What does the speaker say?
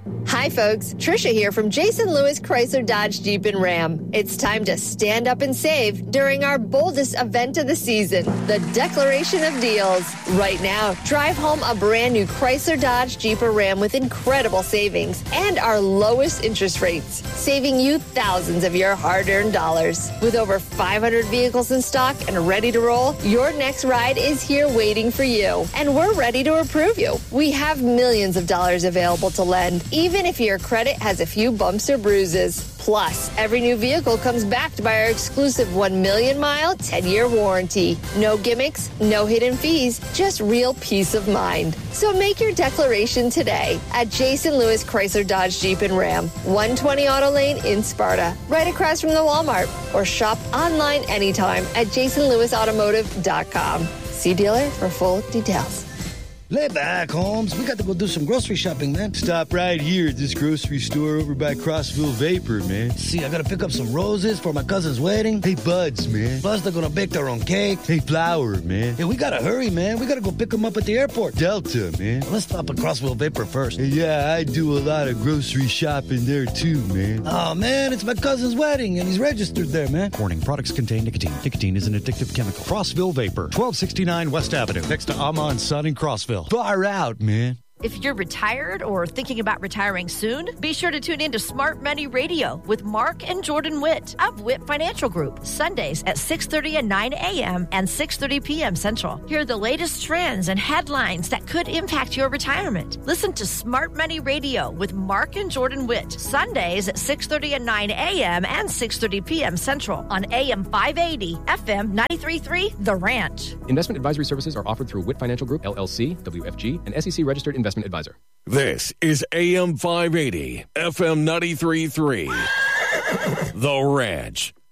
Hi, folks. Trisha here from Jason Lewis Chrysler Dodge Jeep and Ram. It's time to stand up and save during our boldest event of the season, the Declaration of Deals. Right now, drive home a brand new Chrysler Dodge Jeep or Ram with incredible savings and our lowest interest rates, saving you thousands of your hard-earned dollars. With over 500 vehicles in stock and ready to roll, your next ride is here waiting for you, and we're ready to approve you. We have millions of dollars available to lend, even if your credit has a few bumps or bruises. Plus, every new vehicle comes backed by our exclusive 1 million mile, 10-year warranty. No gimmicks, no hidden fees, just real peace of mind. So make your declaration today at Jason Lewis Chrysler Dodge Jeep and Ram, 120 Auto Lane in Sparta, right across from the Walmart, or shop online anytime at jasonlewisautomotive.com. See dealer for full details. Lay back, Holmes. We got to go do some grocery shopping, man. Stop right here at this grocery store over by Crossville Vapor, man. See, I got to pick up some roses for my cousin's wedding. Hey, buds, man. Plus, they're going to bake their own cake. Hey, flour, man. Hey, we got to hurry, man. We got to go pick them up at the airport. Delta, man. Let's stop at Crossville Vapor first. Hey, yeah, I do a lot of grocery shopping there, too, man. Oh, man, it's my cousin's wedding, and he's registered there, man. Warning, products contain nicotine. Nicotine is an addictive chemical. Crossville Vapor, 1269 West Avenue, next to Ama & Son in Crossville. Far out, man. If you're retired or thinking about retiring soon, be sure to tune in to Smart Money Radio with Mark and Jordan Witt of Witt Financial Group, Sundays at 6:30 and 9 a.m. and 6:30 p.m. Central. Hear the latest trends and headlines that could impact your retirement. Listen to Smart Money Radio with Mark and Jordan Witt, Sundays at 6:30 and 9 a.m. and 6:30 p.m. Central on AM 580, FM 93.3, The Ranch. Investment advisory services are offered through Witt Financial Group, LLC, WFG, an SEC-registered investment advisor. This is AM 580, FM 93.3, The Ranch.